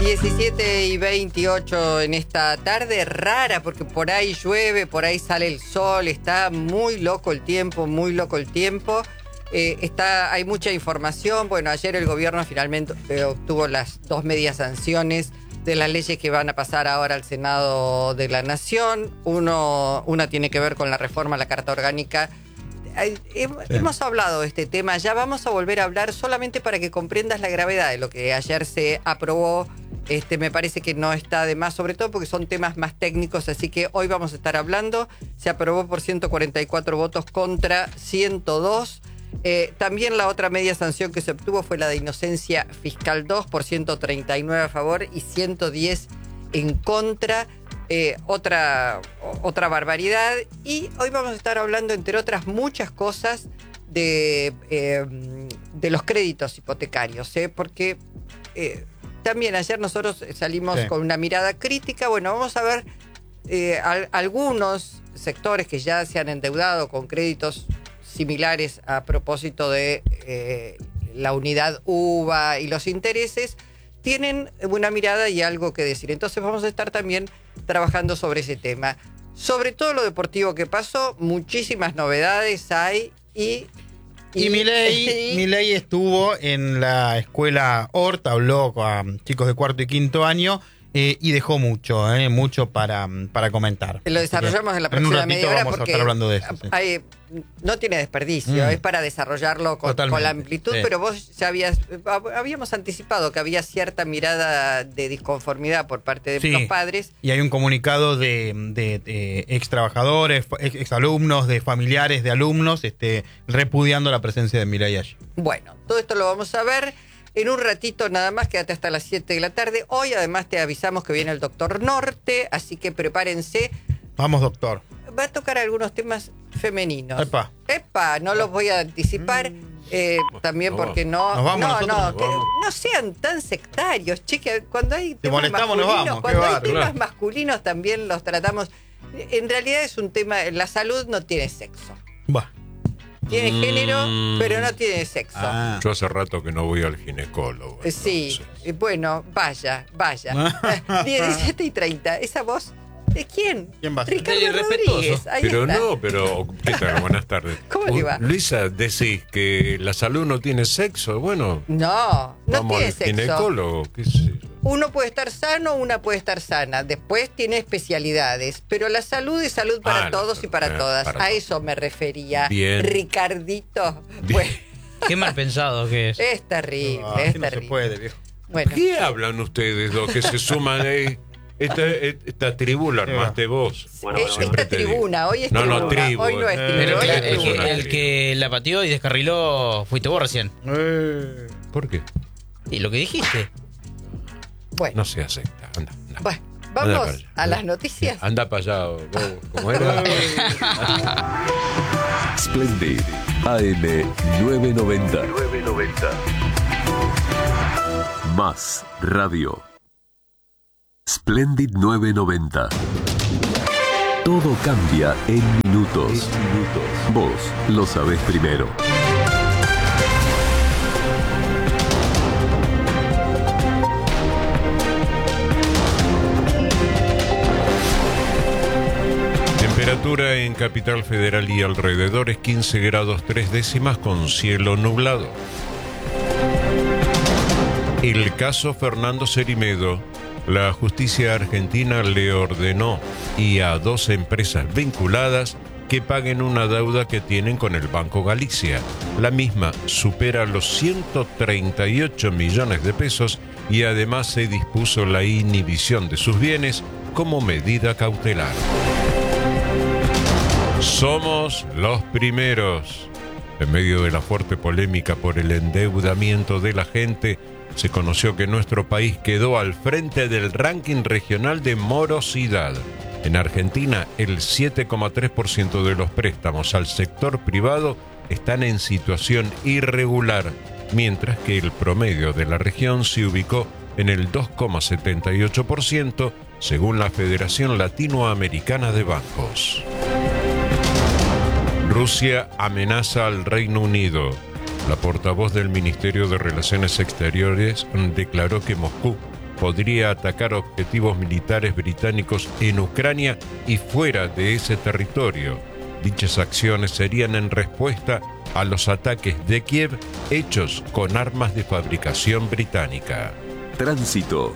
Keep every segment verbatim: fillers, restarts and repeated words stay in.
diecisiete y veintiocho en esta tarde rara, porque por ahí llueve, por ahí sale el sol, está muy loco el tiempo, muy loco el tiempo. Eh, está, hay mucha información. Bueno, ayer el gobierno finalmente eh, obtuvo las dos medias sanciones de las leyes que van a pasar ahora al Senado de la Nación. Uno, una tiene que ver con la reforma a la Carta Orgánica. Eh, eh, Sí. Hemos hablado de este tema, ya vamos a volver a hablar solamente para que comprendas la gravedad de lo que ayer se aprobó. Este, me parece que no está de más, sobre todo porque son temas más técnicos, así que hoy vamos a estar hablando. Se aprobó por ciento cuarenta y cuatro votos contra ciento dos. Eh, también la otra media sanción que se obtuvo fue la de inocencia fiscal dos, por ciento treinta y nueve a favor y ciento diez en contra. Eh, otra, otra barbaridad. Y hoy vamos a estar hablando, entre otras muchas cosas, de, eh, de los créditos hipotecarios, ¿eh? porque eh, también ayer nosotros salimos Sí. con una mirada crítica. Bueno, vamos a ver eh, al, algunos sectores que ya se han endeudado con créditos similares a propósito de eh, la unidad U V A y los intereses, tienen una mirada y algo que decir. Entonces vamos a estar también trabajando sobre ese tema. Sobre todo lo deportivo que pasó, muchísimas novedades hay y... Y Milei, Milei estuvo en la escuela Hort, habló con chicos de cuarto y quinto año eh, y dejó mucho, eh, mucho para, para comentar. Lo desarrollamos en la próxima en un ratito media hora vamos a porque estar hablando de eso. Sí. hay, no tiene desperdicio, Mm. es para desarrollarlo con, Totalmente, con la amplitud, sí. pero vos ya habías, habíamos anticipado que había cierta mirada de disconformidad por parte de Sí. los padres. Y hay un comunicado de, de, de ex trabajadores, ex, ex alumnos, de familiares de alumnos, este, repudiando la presencia de Milei allí. Bueno, todo esto lo vamos a ver en un ratito nada más, quédate hasta las siete de la tarde. Hoy además te avisamos que viene el doctor Norte, así que prepárense. Vamos, doctor. Va a tocar algunos temas femeninos. Epa. Epa, no los voy a anticipar. eh, también no porque no, Nos vamos no, nosotros, no, nos que vamos. no sean tan sectarios, chique. Cuando hay temas molestamos, nos masculinos, vamos, qué cuando hay bárbaro. temas masculinos también los tratamos. En realidad es un tema, la salud no tiene sexo. Va. Tiene Mm. género, pero no tiene sexo. Ah. Yo hace rato que no voy al ginecólogo. Eh, Sí, entonces. eh, bueno, vaya, vaya. diecisiete y treinta, ¿esa voz de quién? ¿Quién va a ser? Ricardo Del irrespetuoso. Rodríguez. Ahí Pero está. no, pero ¿qué tal? Buenas tardes. ¿Cómo le va? Luisa, decís que la salud no tiene sexo. Bueno, No, no vamos tiene al sexo. ginecólogo, qué sé yo. Uno puede estar sano, una puede estar sana. Después tiene especialidades. Pero la salud es salud para Ah, la todos y salud, para eh, todas. para A todos. eso me refería. Bien. Ricardito. Bien. Bueno, Qué mal pensado que es. es terrible, Ah, es así no se terrible. puede, viejo. Bueno, ¿Qué hablan ustedes dos que se suman ahí? Esta, esta tribu la armaste vos. eh, Siempre esta te digo. tribuna, hoy es No, no, tribuna. tribu, Hoy no es eh. tribuna, Pero hoy claro, es el, tribuna. que, el que la pateó y descarriló fuiste vos recién. Eh. ¿Por qué? Y lo que dijiste. Bueno, No se acepta. Anda, anda. bueno, Anda vamos para allá. a las noticias. Anda para allá, vos, ¿cómo era? Splendid A M nueve noventa. nueve noventa. Más radio. Splendid nueve noventa. Todo cambia en minutos. Vos lo sabés primero. Temperatura en Capital Federal y alrededores quince grados tres décimas con cielo nublado. El caso Fernando Cerimedo. La justicia argentina le ordenó y a dos empresas vinculadas que paguen una deuda que tienen con el Banco Galicia. La misma supera los ciento treinta y ocho millones de pesos y además se dispuso la inhibición de sus bienes como medida cautelar. Somos los primeros. En medio de la fuerte polémica por el endeudamiento de la gente, se conoció que nuestro país quedó al frente del ranking regional de morosidad. En Argentina, el siete coma tres por ciento de los préstamos al sector privado están en situación irregular, mientras que el promedio de la región se ubicó en el dos coma setenta y ocho por ciento, según la Federación Latinoamericana de Bancos. Rusia amenaza al Reino Unido. La portavoz del Ministerio de Relaciones Exteriores declaró que Moscú podría atacar objetivos militares británicos en Ucrania y fuera de ese territorio. Dichas acciones serían en respuesta a los ataques de Kiev hechos con armas de fabricación británica. Tránsito.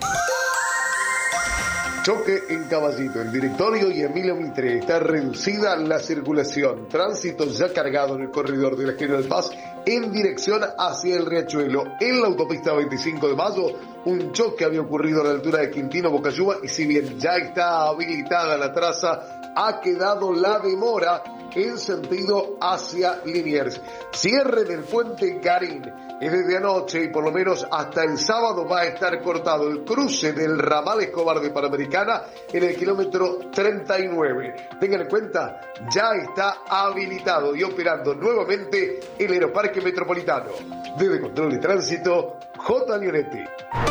Choque en Caballito, el Directorio y Emilio Mitre. Está reducida la circulación. Tránsito ya cargado en el corredor de la General Paz en dirección hacia el Riachuelo. En la autopista veinticinco de mayo, un choque había ocurrido a la altura de Quintino Bocayuba y si bien ya está habilitada la traza, ha quedado la demora en sentido hacia Liniers. Cierre del puente Garín. Es desde anoche y por lo menos hasta el sábado va a estar cortado el cruce del ramal Escobar de Panamericana en el kilómetro treinta y nueve. Tengan en cuenta, ya está habilitado y operando nuevamente el Aeroparque Metropolitano. Desde Control de Tránsito, J. Leonetti.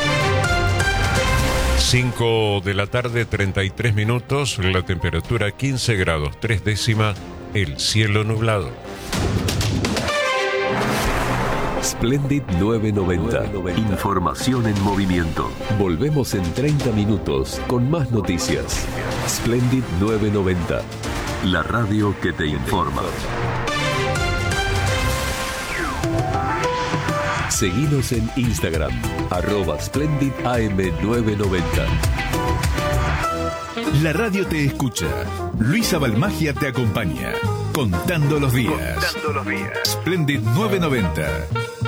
cinco de la tarde, treinta y tres minutos, la temperatura quince grados tres décimas, el cielo nublado. Splendid novecientos noventa. Información en movimiento. Volvemos en treinta minutos con más noticias. Splendid novecientos noventa. La radio que te informa. Seguinos en Instagram, arroba Splendid A M novecientos noventa. La radio te escucha. Luisa Balmagia te acompaña. Contando los días. Contando los días. Splendid novecientos noventa.